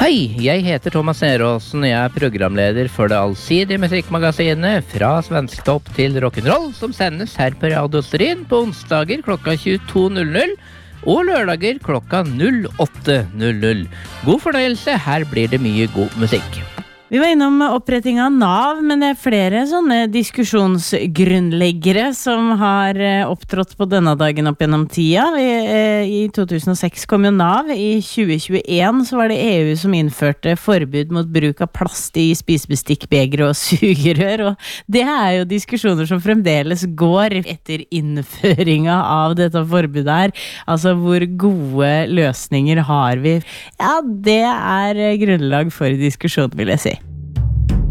Hei, jeg heter Thomas Neråsen, og jeg er programleder for det allsidige musikkmagasinet Fra Svensktopp til Rock'n'Roll, som sendes her på Radio Stryn på onsdager klokka 22.00 og lørdager klokka 08.00. God fornøyelse, her blir det mye god musikk. Vi var innom oppretting av NAV, men det flere sånne diskusjonsgrunnleggere som har opptrådt på denne dagen opp gjennom tida. I 2006 kom jo NAV, i 2021 så var det EU som innførte forbud mot bruk av plast i spisebestikk, beger og sugerør, og det jo diskusjoner som fremdeles går etter innføringa av dette forbudet her. Altså, hvor gode løsninger har vi? Ja, det grunnlag for diskusjon, vil jeg si.